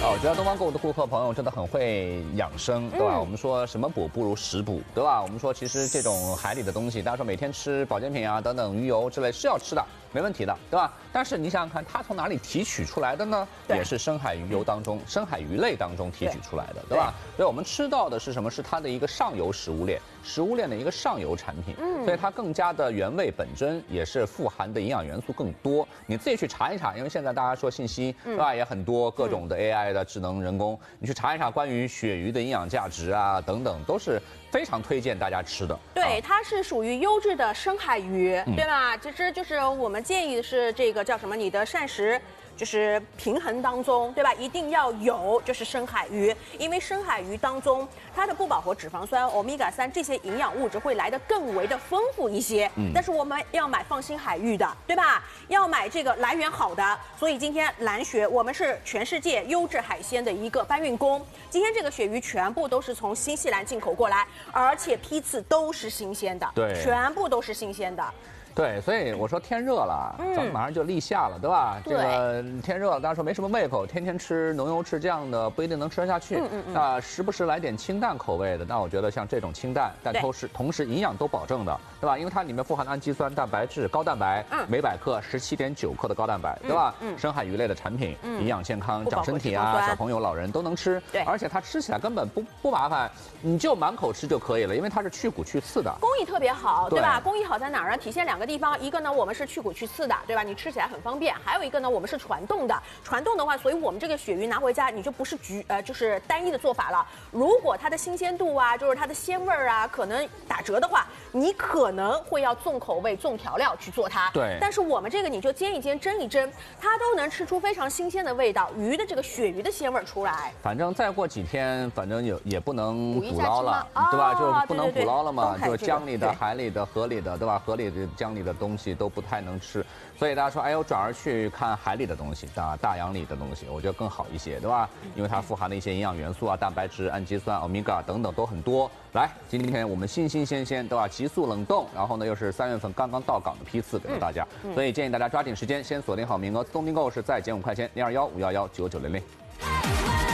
我觉得东方购物的顾客朋友真的很会养生，对吧？我们说什么补不如食补，对吧？我们说其实这种海里的东西，大家说每天吃保健品啊等等鱼油之类是要吃的，没问题的，对吧？但是你想想看，它从哪里提取出来的呢？也是深海鱼油当中、深海鱼类当中提取出来的，对吧？所以我们吃到的是什么？是它的一个上游食物链，食物链的一个上游产品，所以它更加的原味本真，也是富含的营养元素更多。你自己去查一查，因为现在大家说信息，对吧？也很多各种的 AI 的智能人工，你去查一查关于鳕鱼的营养价值啊等等，都是非常推荐大家吃的。 对，它是属于优质的深海鱼，对吧？其实就是我们建议的是这个叫什么？你的膳食。就是平衡当中，对吧？一定要有就是深海鱼，因为深海鱼当中它的不饱和脂肪酸、欧米伽3这些营养物质会来得更为的丰富一些。但是我们要买放心海域的，对吧？要买这个来源好的。所以今天蓝鳕我们是全世界优质海鲜的一个搬运工。今天这个鳕鱼全部都是从新西兰进口过来，而且批次都是新鲜的， 对， 全部都是新鲜的。 对，所以我说天热了，咱们马上就立夏了，对吧？这个天热了，大家说没什么胃口，天天吃浓油赤酱的不一定能吃得下去。那时不时来点清淡口味的，那我觉得像这种清淡，但同时营养都保证的，对吧？因为它里面富含的氨基酸、蛋白质、高蛋白，每百克17.9克的高蛋白，对吧？深海鱼类的产品，营养健康，长身体啊，小朋友、老人都能吃。 对， 而且它吃起来根本不麻烦，你就满口吃就可以了，因为它是去骨去刺的， 工艺特别好，对吧？工艺好在哪儿呢？体现2个地方，一个呢我们是去骨去刺的，对吧？你吃起来很方便。还有一个呢，我们是传冻的。传冻的话，所以我们这个鳕鱼拿回家，你就不是就是单一的做法了。如果它的新鲜度啊，就是它的鲜味儿啊，可能打折的话，你可能会要重口味、重调料去做它。 对。 但是我们这个你就煎一煎、蒸一蒸，它都能吃出非常新鲜的味道，鱼的这个鳕鱼的鲜味儿出来。 反正再过几天，反正也不能捕捞了，对吧？就不能捕捞了嘛，就是江里的、海里的、河里的，对吧？河里的、江里的东西都不太能吃，所以大家说，哎呦，转而去看海里的东西，大洋里的东西，我觉得更好一些，对吧？因为它富含的一些营养元素啊，蛋白质、氨基酸、欧米伽等等都很多。来，今天我们新鲜，对吧？急速冷冻，然后呢又是3月份刚刚到港的批次给到大家，所以建议大家抓紧时间，先锁定好名额。自动订购是再减5块钱，0215119900。